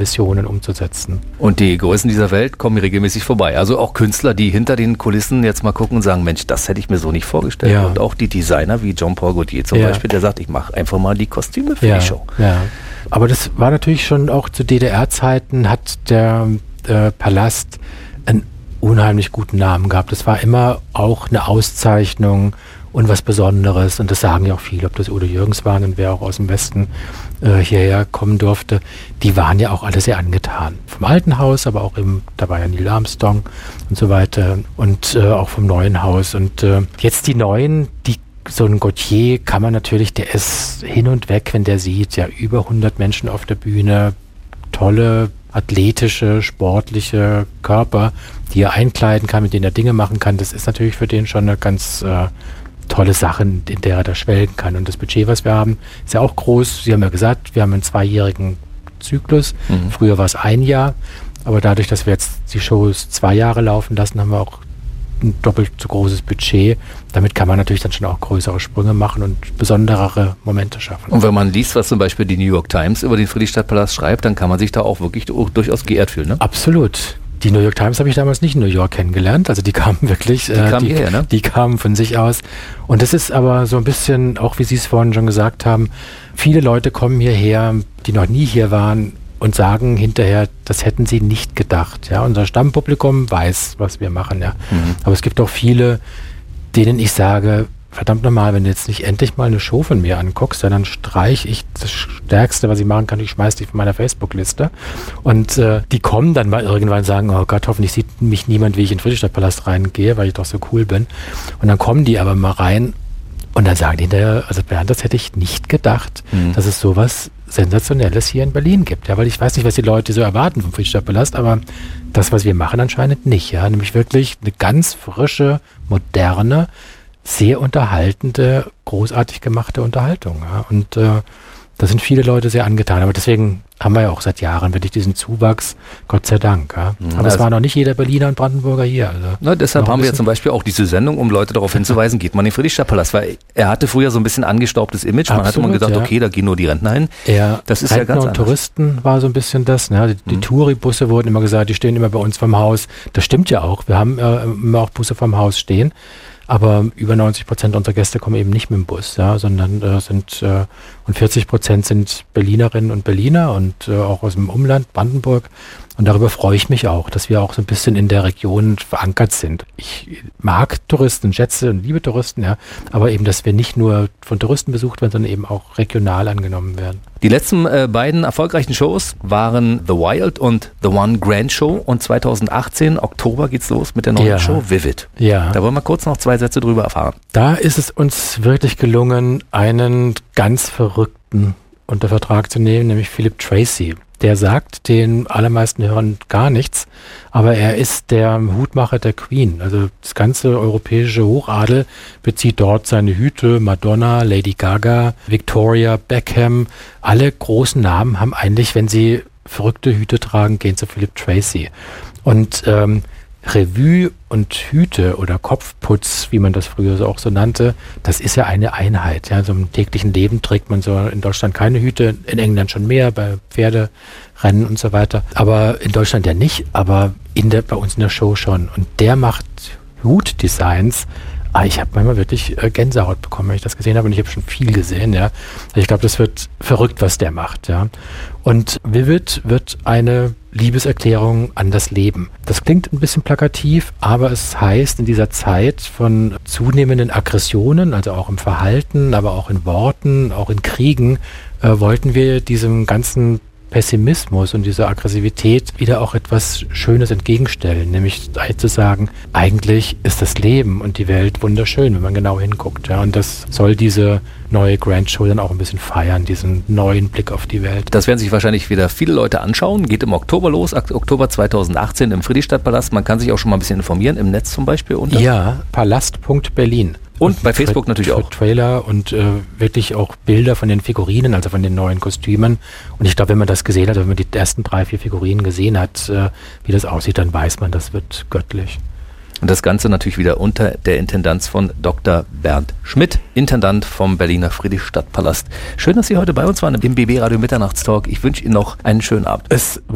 Visionen umzusetzen. Und die Größen dieser Welt kommen regelmäßig vorbei. Also auch Künstler, die hinter den Kulissen jetzt mal gucken und sagen, Mensch, das hätte ich mir so nicht vorgestellt. Ja. Und auch die Designer wie Jean-Paul Gaultier zum Beispiel, der sagt, ich mache einfach mal die Kostüme für die Show. Ja. Aber das war natürlich schon auch zu DDR-Zeiten, hat der Palast einen unheimlich guten Namen gehabt. Das war immer auch eine Auszeichnung und was Besonderes. Und das sagen ja auch viele, ob das Udo Jürgens waren und wer auch aus dem Westen hierher kommen durfte. Die waren ja auch alle sehr angetan. Vom alten Haus, aber auch da war ja Neil Armstrong und so weiter. Und auch vom neuen Haus. Und jetzt die neuen, so ein Gaultier kann man natürlich, der ist hin und weg, wenn der sieht, ja, über 100 Menschen auf der Bühne, tolle, athletische, sportliche Körper, die er einkleiden kann, mit denen er Dinge machen kann. Das ist natürlich für den schon eine ganz tolle Sache, in der er da schwelgen kann. Und das Budget, was wir haben, ist ja auch groß. Sie haben ja gesagt, wir haben einen 2-jährigen Zyklus. Früher war es 1 Jahr. Aber dadurch, dass wir jetzt die Shows 2 Jahre laufen lassen, haben wir auch ein doppelt so großes Budget. Damit kann man natürlich dann schon auch größere Sprünge machen und besonderere Momente schaffen. Und wenn man liest, was zum Beispiel die New York Times über den Friedrichstadtpalast schreibt, dann kann man sich da auch wirklich durchaus geehrt fühlen, ne? Absolut. Die New York Times habe ich damals nicht in New York kennengelernt. Also die kamen wirklich, hierher, ne? Die kamen von sich aus. Und das ist aber so ein bisschen, auch wie Sie es vorhin schon gesagt haben, viele Leute kommen hierher, die noch nie hier waren, und sagen hinterher, das hätten sie nicht gedacht. Ja, unser Stammpublikum weiß, was wir machen. Ja. Aber es gibt auch viele, denen ich sage, verdammt nochmal, wenn du jetzt nicht endlich mal eine Show von mir anguckst, dann streiche ich das Stärkste, was ich machen kann, ich schmeiß die von meiner Facebook-Liste. Und die kommen dann mal irgendwann und sagen, oh Gott, hoffentlich sieht mich niemand, wie ich in den Friedrichstadtpalast reingehe, weil ich doch so cool bin. Und dann kommen die aber mal rein und dann sagen die hinterher, also Bernd, das hätte ich nicht gedacht, dass es sowas Sensationelles hier in Berlin gibt. Ja, weil ich weiß nicht, was die Leute so erwarten vom Friedrichstadtpalast, aber das, was wir machen, anscheinend nicht. Ja, nämlich wirklich eine ganz frische, moderne, sehr unterhaltende, großartig gemachte Unterhaltung. Ja. Und da sind viele Leute sehr angetan. Aber deswegen haben wir ja auch seit Jahren wirklich diesen Zuwachs, Gott sei Dank. Ja. Aber es war noch nicht jeder Berliner und Brandenburger hier. Also deshalb haben wir zum Beispiel auch diese Sendung, um Leute darauf hinzuweisen, geht man in den Friedrichstadtpalast, weil er hatte früher so ein bisschen angestaubtes Image. Man hatte immer gedacht, okay, da gehen nur die Rentner hin. Ja, das ist Rentner ja ganz und anders. Touristen war so ein bisschen das. Ne? Die Touribusse wurden immer gesagt, die stehen immer bei uns vorm Haus. Das stimmt ja auch. Wir haben immer auch Busse vorm Haus stehen. Aber über 90% unserer Gäste kommen eben nicht mit dem Bus, ja, sondern und 40% sind Berlinerinnen und Berliner und auch aus dem Umland, Brandenburg. Und darüber freue ich mich auch, dass wir auch so ein bisschen in der Region verankert sind. Ich mag Touristen, schätze und liebe Touristen, ja, aber eben, dass wir nicht nur von Touristen besucht werden, sondern eben auch regional angenommen werden. Die letzten beiden erfolgreichen Shows waren The Wild und The One Grand Show und 2018, Oktober, geht's los mit der neuen Show Vivid. Ja. Da wollen wir kurz noch 2 Sätze drüber erfahren. Da ist es uns wirklich gelungen, einen ganz Verrückten unter Vertrag zu nehmen, nämlich Philip Tracy. Der sagt den allermeisten Hörern gar nichts, aber er ist der Hutmacher der Queen. Also das ganze europäische Hochadel bezieht dort seine Hüte. Madonna, Lady Gaga, Victoria, Beckham. Alle großen Namen haben eigentlich, wenn sie verrückte Hüte tragen, gehen zu Philip Tracy. Und Revue und Hüte oder Kopfputz, wie man das früher auch so nannte, das ist ja eine Einheit. Ja, so im täglichen Leben trägt man so in Deutschland keine Hüte, in England schon mehr, bei Pferderennen und so weiter. Aber in Deutschland ja nicht, aber bei uns in der Show schon. Und der macht Hutdesigns. Ich habe manchmal wirklich Gänsehaut bekommen, wenn ich das gesehen habe. Und ich habe schon viel gesehen, ja. Ich glaube, das wird verrückt, was der macht, ja. Und Vivid wird eine Liebeserklärung an das Leben. Das klingt ein bisschen plakativ, aber es heißt, in dieser Zeit von zunehmenden Aggressionen, also auch im Verhalten, aber auch in Worten, auch in Kriegen, wollten wir diesem ganzen Pessimismus und dieser Aggressivität wieder auch etwas Schönes entgegenstellen, nämlich zu sagen, eigentlich ist das Leben und die Welt wunderschön, wenn man genau hinguckt. Ja, und das soll diese neue Grand Show dann auch ein bisschen feiern, diesen neuen Blick auf die Welt. Das werden sich wahrscheinlich wieder viele Leute anschauen. Geht im Oktober los, Oktober 2018 im Friedrichstadtpalast. Man kann sich auch schon mal ein bisschen informieren, im Netz zum Beispiel. Ja, palast.berlin. Und bei Facebook natürlich auch. Trailer und wirklich auch Bilder von den Figurinen, also von den neuen Kostümen. Und ich glaube, wenn man das gesehen hat, wenn man die ersten 3, 4 Figurinen gesehen hat, wie das aussieht, dann weiß man, das wird göttlich. Und das Ganze natürlich wieder unter der Intendanz von Dr. Bernd Schmidt, Intendant vom Berliner Friedrichstadtpalast. Schön, dass Sie heute bei uns waren im BB Radio Mitternachtstalk. Ich wünsche Ihnen noch einen schönen Abend.